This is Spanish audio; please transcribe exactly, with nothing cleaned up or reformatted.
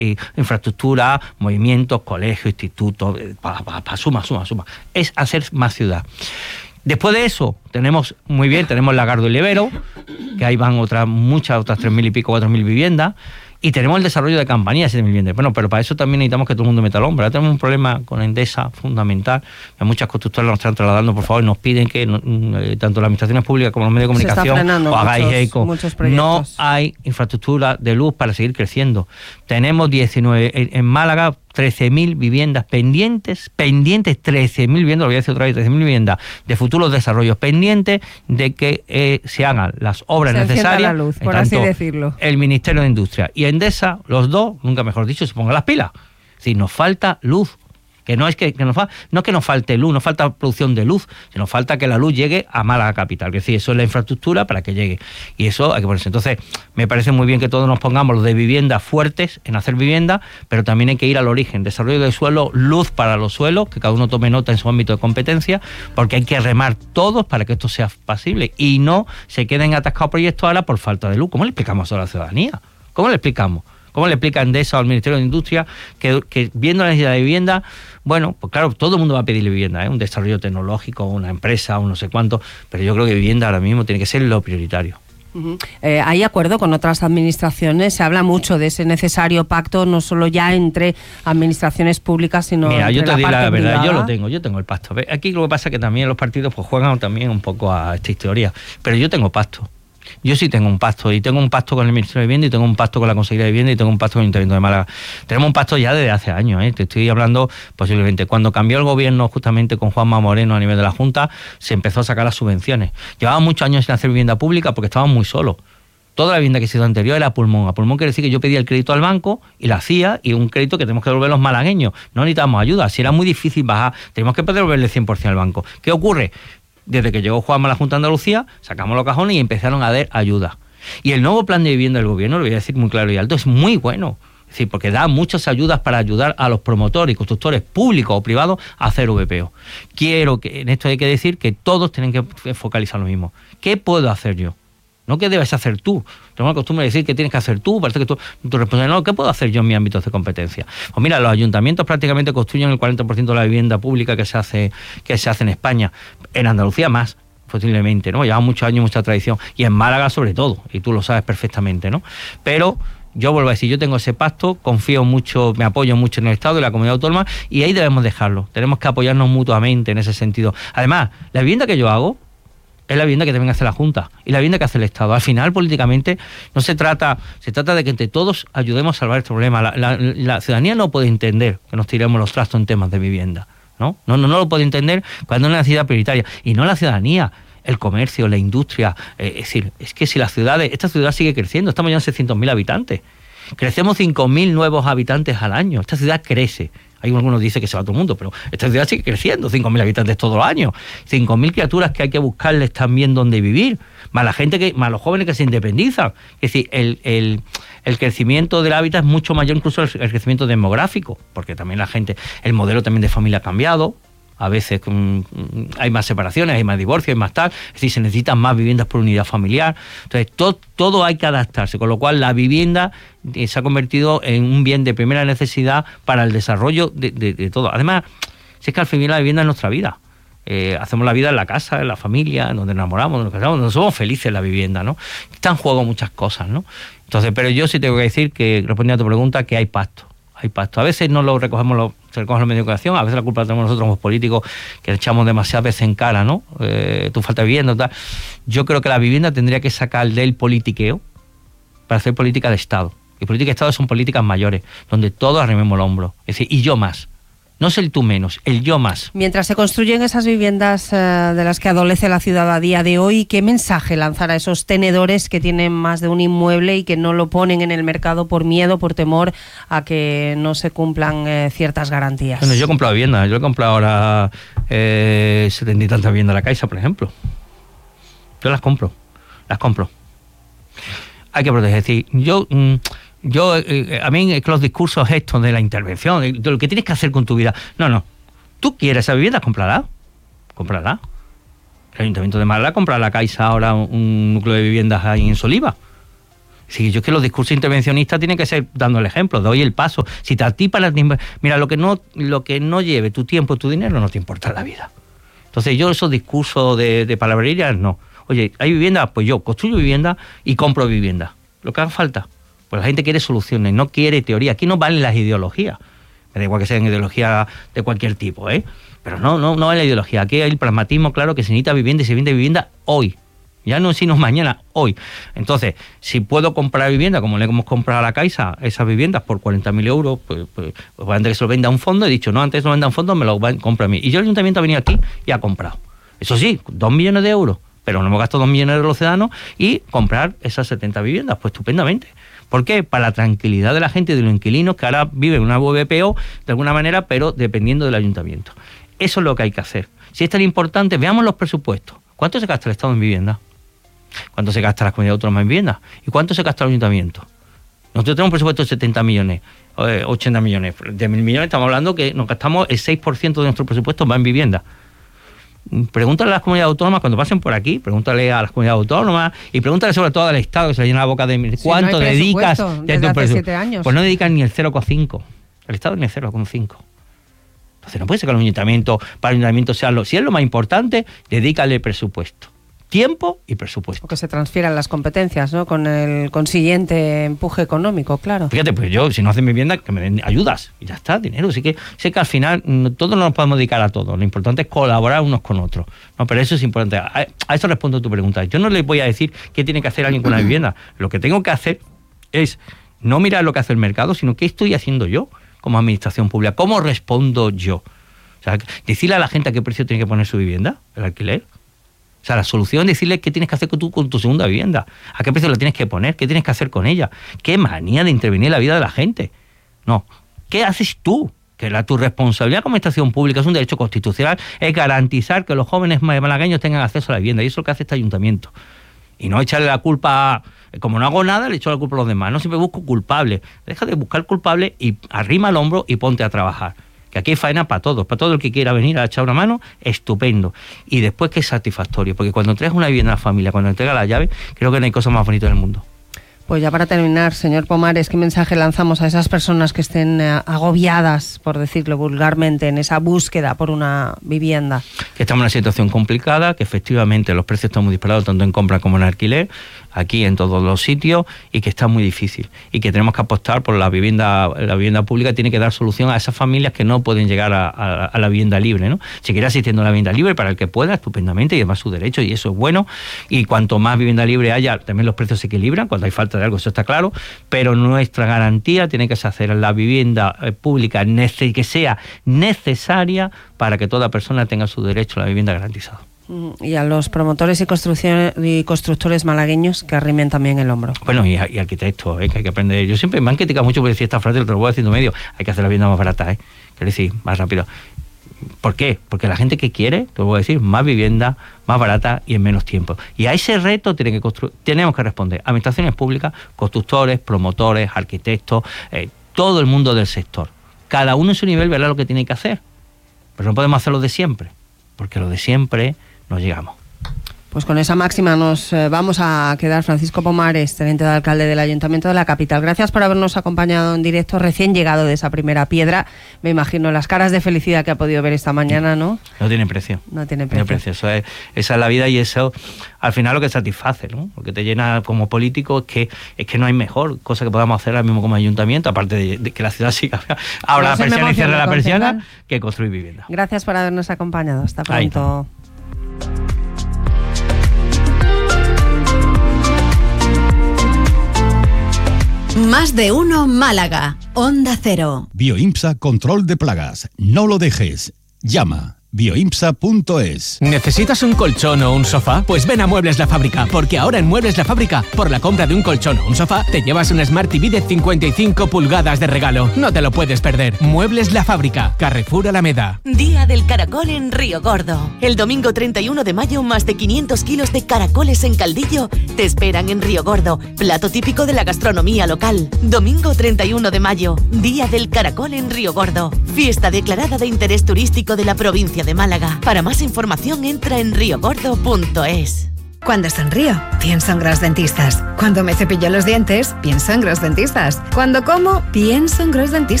infraestructura, movimientos, colegios, institutos, pa, pa, pa, suma, suma, suma. Es hacer más ciudad. Después de eso, tenemos, muy bien, tenemos Lagardo y Levero, que ahí van otras, muchas, otras tres mil y pico, cuatro mil viviendas, y tenemos el desarrollo de Campanilla, siete mil viviendas. Bueno, pero para eso también necesitamos que todo el mundo meta el hombro. Ahora tenemos un problema con Endesa fundamental, que muchas constructoras nos están trasladando, por favor, nos piden que no, tanto las administraciones públicas como los medios de comunicación o hagáis eco. No hay infraestructura de luz para seguir creciendo. Tenemos diecinueve, en Málaga, trece mil viviendas pendientes, pendientes trece mil viviendas, lo voy a decir otra vez, trece mil viviendas de futuros desarrollos pendientes de que eh, se hagan las obras se necesarias, la luz, por así decirlo. El Ministerio de Industria y Endesa, los dos, nunca mejor dicho, se pongan las pilas. Es decir, nos falta luz. Que no es que, que nos fa, no es que nos falte luz, no falta producción de luz, sino falta que la luz llegue a Málaga capital. Es decir, eso es la infraestructura para que llegue. Y eso hay que ponerse. Entonces, me parece muy bien que todos nos pongamos los de viviendas fuertes en hacer vivienda, pero también hay que ir al origen. Desarrollo del suelo, luz para los suelos, que cada uno tome nota en su ámbito de competencia, porque hay que remar todos para que esto sea posible y no se queden atascados proyectos ahora por falta de luz. ¿Cómo le explicamos eso a la ciudadanía? ¿Cómo le explicamos? ¿Cómo le explica Endesa al Ministerio de Industria que, que viendo la necesidad de vivienda, bueno, pues claro, todo el mundo va a pedir vivienda, ¿eh? Un desarrollo tecnológico, una empresa, un no sé cuánto, pero yo creo que vivienda ahora mismo tiene que ser lo prioritario. Uh-huh. Eh, ¿Hay acuerdo con otras administraciones? Se habla mucho de ese necesario pacto, no solo ya entre administraciones públicas, sino Mira, entre yo te la digo la parte verdad, privada. yo lo tengo, yo tengo el pacto. Aquí lo que pasa es que también los partidos pues juegan también un poco a esta historia, pero yo tengo pacto. Yo sí tengo un pacto, y tengo un pacto con el Ministerio de Vivienda, y tengo un pacto con la Consejería de Vivienda, y tengo un pacto con el Ayuntamiento de Málaga. Tenemos un pacto ya desde hace años, ¿eh? Te estoy hablando posiblemente. Cuando cambió el gobierno justamente con Juanma Moreno a nivel de la Junta, se empezó a sacar las subvenciones. Llevaban muchos años sin hacer vivienda pública porque estaban muy solos. Toda la vivienda que se hizo anterior era a pulmón. A pulmón quiere decir que yo pedía el crédito al banco y la hacía, y un crédito que tenemos que devolver los malagueños. No necesitábamos ayuda. Si era muy difícil bajar, tenemos que devolverle cien por ciento al banco. ¿Qué ocurre? Desde que llegó Juanma a la Junta de Andalucía, sacamos los cajones y empezaron a dar ayuda. Y el nuevo plan de vivienda del gobierno, lo voy a decir muy claro y alto, es muy bueno. Es decir, porque da muchas ayudas para ayudar a los promotores y constructores públicos o privados a hacer V P O. Quiero que, en esto hay que decir que todos tienen que focalizar lo mismo. ¿Qué puedo hacer yo? No que debes hacer tú. Tengo la costumbre de decir que tienes que hacer tú, parece que tú, tu responsabilidad. No, ¿qué puedo hacer yo en mi ámbito de competencia? Pues mira, los ayuntamientos prácticamente construyen el cuarenta por ciento de la vivienda pública que se hace, que se hace en España. En Andalucía más, posiblemente, ¿no? Lleva muchos años, mucha tradición. Y en Málaga sobre todo, y tú lo sabes perfectamente, ¿no? Pero yo vuelvo a decir, yo tengo ese pacto, confío mucho, me apoyo mucho en el Estado y la comunidad autónoma, y ahí debemos dejarlo. Tenemos que apoyarnos mutuamente en ese sentido. Además, la vivienda que yo hago es la vivienda que también hace la Junta y la vivienda que hace el Estado. Al final, políticamente, no se trata, se trata de que entre todos ayudemos a salvar este problema. La, la, la ciudadanía no puede entender que nos tiremos los trastos en temas de vivienda, ¿no? No, no, no lo puede entender cuando es una necesidad prioritaria. Y no la ciudadanía, el comercio, la industria. Eh, es decir, es que si las ciudades, esta ciudad sigue creciendo, estamos ya en seiscientos mil habitantes. Crecemos cinco mil nuevos habitantes al año. Esta ciudad crece. Hay algunos que dicen que se va todo el mundo, pero esta ciudad sigue creciendo, cinco mil habitantes todos los años, cinco mil criaturas que hay que buscarles también donde vivir, más la gente que, más los jóvenes que se independizan. Es decir, el, el, el crecimiento del hábitat es mucho mayor incluso el, el crecimiento demográfico, porque también la gente, el modelo también de familia ha cambiado. A veces um, hay más separaciones, hay más divorcios, hay más tal. Es decir, se necesitan más viviendas por unidad familiar. Entonces, to, todo hay que adaptarse. Con lo cual, la vivienda eh, se ha convertido en un bien de primera necesidad para el desarrollo de, de, de todo. Además, si es que al final la vivienda es nuestra vida. Eh, hacemos la vida en la casa, en la familia, en donde nos enamoramos, donde nos casamos, donde somos felices en la vivienda, ¿no? Está en juego muchas cosas, ¿no? Entonces, pero yo sí tengo que decir que, respondiendo a tu pregunta, que hay pacto. Hay pacto. A veces no lo recogemos, lo, se recogen los medios de comunicación, a veces la culpa la tenemos nosotros los políticos, que le echamos demasiadas veces en cara, ¿no? Eh, tú falta vivienda, tal. Yo creo que la vivienda tendría que sacar del politiqueo para hacer política de Estado. Y política de Estado son políticas mayores, donde todos arrimemos el hombro. Es decir, y yo más. No es el tú menos, el yo más. Mientras se construyen esas viviendas eh, de las que adolece la ciudad a día de hoy, ¿qué mensaje lanzar a esos tenedores que tienen más de un inmueble y que no lo ponen en el mercado por miedo, por temor a que no se cumplan eh, ciertas garantías? Bueno, yo he comprado viviendas, yo he comprado ahora eh, setenta y tantas viviendas de la Caixa, por ejemplo. Yo las compro, las compro. Hay que proteger, es decir, yo... Mm, Yo, eh, a mí es que los discursos estos de la intervención, de, de lo que tienes que hacer con tu vida. No, no. Tú quieres esa vivienda, cómprala. Cómprala. El Ayuntamiento de Málaga compra a la Caixa ahora un, un núcleo de viviendas ahí en Soliva. Es Sí, yo es que los discursos intervencionistas tienen que ser dando el ejemplo, doy el paso. Si te a ti para mira, lo que no lo que no lleve tu tiempo, tu dinero, no te importa la vida. Entonces yo esos discursos de, de palabrerías, no. Oye, ¿hay vivienda? Pues yo construyo vivienda y compro vivienda. Lo que haga falta. Pues la gente quiere soluciones, no quiere teoría. Aquí no valen las ideologías. Me da igual que sean ideologías de cualquier tipo, ¿eh? Pero no, no, no vale la ideología. Aquí hay el pragmatismo, claro, que se necesita vivienda y se vende vivienda hoy. Ya no si no mañana, hoy. Entonces, si puedo comprar vivienda, como le hemos comprado a la Caixa, esas viviendas por cuarenta mil euros, pues, pues, pues antes que se lo venda a un fondo, he dicho, no, antes no venda a un fondo, me lo compra a mí. Y yo el ayuntamiento ha venido aquí y ha comprado. Eso sí, dos millones de euros, pero no hemos gastado dos millones de los ciudadanos y comprar esas setenta viviendas, pues estupendamente. ¿Por qué? Para la tranquilidad de la gente y de los inquilinos que ahora viven una V P O de alguna manera, pero dependiendo del ayuntamiento. Eso es lo que hay que hacer. Si es tan importante, veamos los presupuestos. ¿Cuánto se gasta el Estado en vivienda? ¿Cuánto se gasta las comunidades autónomas en vivienda? ¿Y cuánto se gasta el ayuntamiento? Nosotros tenemos un presupuesto de setenta millones, ochenta millones. De mil millones estamos hablando que nos gastamos el seis por ciento de nuestro presupuesto va en vivienda. Pregúntale a las comunidades autónomas cuando pasen por aquí, pregúntale a las comunidades autónomas y pregúntale sobre todo al Estado, que se le llena la boca de si cuánto no hay dedicas desde tu hace siete años. Pues no dedican ni el cero coma cinco. El Estado ni el cero coma cinco. Entonces no puede ser que el ayuntamiento, para el ayuntamiento sea lo, si es lo más importante, dedícale presupuesto. Tiempo y presupuesto. O que se transfieran las competencias, ¿no? Con el consiguiente empuje económico, claro. Fíjate, pues yo, si no hacen vivienda, que me den ayudas. Y ya está, dinero. Así que sé que al final no, todos no nos podemos dedicar a todo. Lo importante es colaborar unos con otros. No, pero eso es importante. A, a eso respondo a tu pregunta. Yo no le voy a decir qué tiene que hacer alguien con una vivienda. Lo que tengo que hacer es no mirar lo que hace el mercado, sino qué estoy haciendo yo como administración pública. ¿Cómo respondo yo? O sea, decirle a la gente a qué precio tiene que poner su vivienda, el alquiler. O sea, la solución es decirle qué tienes que hacer tú con tu segunda vivienda, a qué precio la tienes que poner, qué tienes que hacer con ella, qué manía de intervenir en la vida de la gente. No, ¿qué haces tú? Que la, tu responsabilidad como administración pública es un derecho constitucional, es garantizar que los jóvenes malagueños tengan acceso a la vivienda, y eso es lo que hace este ayuntamiento. Y no echarle la culpa, como no hago nada, le echo la culpa a los demás, no siempre busco culpables. Deja de buscar culpables y arrima el hombro y ponte a trabajar. Que aquí hay faena para todos, para todo el que quiera venir a echar una mano, estupendo. Y después que es satisfactorio, porque cuando entregas una vivienda a la familia, cuando entregas la llave, creo que no hay cosa más bonita del mundo. Pues ya para terminar, señor Pomares, ¿qué mensaje lanzamos a esas personas que estén agobiadas, por decirlo vulgarmente, en esa búsqueda por una vivienda? Que estamos en una situación complicada, que efectivamente los precios están muy disparados tanto en compra como en alquiler, aquí en todos los sitios, y que está muy difícil. Y que tenemos que apostar por la vivienda, la vivienda pública tiene que dar solución a esas familias que no pueden llegar a, a, a la vivienda libre, ¿no? Seguirá existiendo la vivienda libre para el que pueda, estupendamente, y además su derecho, y eso es bueno. Y cuanto más vivienda libre haya, también los precios se equilibran, cuando hay falta de algo, eso está claro, pero nuestra garantía tiene que ser hacer la vivienda pública que sea necesaria para que toda persona tenga su derecho a la vivienda garantizado. Y a los promotores y, y constructores malagueños que arrimen también el hombro. Bueno, y, y arquitectos, ¿eh? Que hay que aprender. Yo siempre me han criticado mucho por decir esta frase, te lo voy haciendo medio, hay que hacer la vivienda más barata, ¿eh? Quiero decir, más rápido. ¿Por qué? Porque la gente que quiere, te voy a decir, más vivienda, más barata y en menos tiempo. Y a ese reto tiene que constru- tenemos que responder administraciones públicas, constructores, promotores, arquitectos, eh, todo el mundo del sector. Cada uno en su nivel verá lo que tiene que hacer. Pero no podemos hacer lo de siempre, porque lo de siempre no llegamos. Pues con esa máxima nos eh, vamos a quedar. Francisco Pomares, teniente de alcalde del Ayuntamiento de la capital. Gracias por habernos acompañado en directo, recién llegado de esa primera piedra. Me imagino las caras de felicidad que ha podido ver esta mañana, ¿no? No tiene precio. No tiene precio. No tiene precio. Eso es, esa es la vida y eso, al final, lo que satisface, ¿no? Lo que te llena como político es que es que no hay mejor cosa que podamos hacer ahora mismo como ayuntamiento, aparte de, de que la ciudad siga abra la persiana y cierre la persiana, que construir vivienda. Gracias por habernos acompañado. Hasta pronto. Más de uno Málaga, Onda Cero. Bioimpsa Control de Plagas. No lo dejes. Llama. bioimpsa punto es. ¿Necesitas un colchón o un sofá? Pues ven a Muebles La Fábrica, porque ahora en Muebles La Fábrica, por la compra de un colchón o un sofá, te llevas un Smart T V de cincuenta y cinco pulgadas de regalo. No te lo puedes perder. Muebles La Fábrica, Carrefour Alameda. Día del Caracol en Río Gordo. El domingo treinta y uno de mayo, más de quinientos kilos de caracoles en caldillo te esperan en Río Gordo, plato típico de la gastronomía local. Domingo treinta y uno de mayo, Día del Caracol en Río Gordo. Fiesta declarada de interés turístico de la provincia de Málaga. Para más información entra en riogordo punto es. Cuando sonrío, pienso en Gros Dentistas. Cuando me cepillo los dientes, pienso en Gros Dentistas. Cuando como, pienso en Gros Dentistas.